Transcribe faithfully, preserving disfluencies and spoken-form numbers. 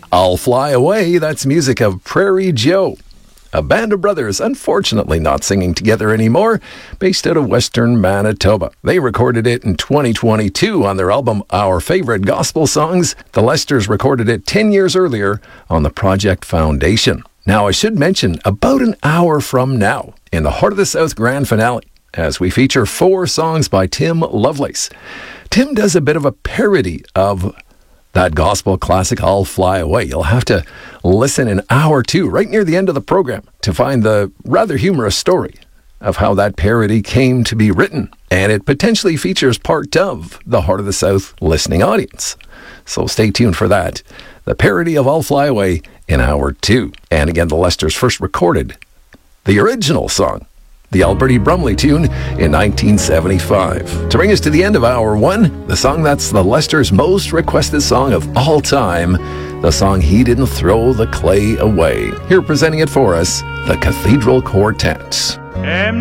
I'll Fly Away, that's music of Prairie Joe, a band of brothers, unfortunately not singing together anymore, based out of Western Manitoba. They recorded it in twenty twenty-two on their album Our Favorite Gospel Songs. The Lesters recorded it ten years earlier on the Project Foundation. Now, I should mention, about an hour from now, in the Heart of the South Grand Finale, as we feature four songs by Tim Lovelace. Tim does a bit of a parody of that gospel classic, I'll Fly Away. You'll have to listen in hour two, right near the end of the program, to find the rather humorous story of how that parody came to be written. And it potentially features part of the Heart of the South listening audience. So stay tuned for that. The parody of I'll Fly Away in hour two. And again, the Lesters first recorded the original song, the Alberti Brumley tune, in nineteen seventy-five. To bring us to the end of hour one, the song that's the Lesters' most requested song of all time, the song He Didn't Throw the Clay Away. Here presenting it for us, the Cathedral Quartet.